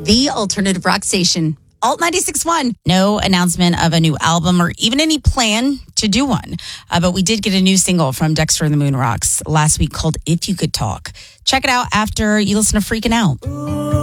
the alternative rock station. Alt 96.1. No announcement of a new album or even any plan to do one. But we did get a new single from Dexter and the Moon Rocks last week called If You Could Talk. Check it out after you listen to Freaking Out.